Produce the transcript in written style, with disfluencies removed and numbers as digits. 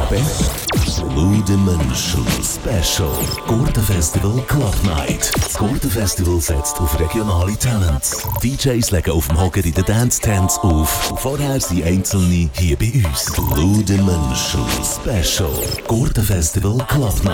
Abend. Blue Dimension Special. Gurtenfestival Club Night. Das Gurtenfestival setzt auf regionale Talents. DJs legen auf dem Hocker in den Dance-Tents auf. Und vorher sind Einzelne hier bei uns. Blue Dimension Special. Gurtenfestival Club Night.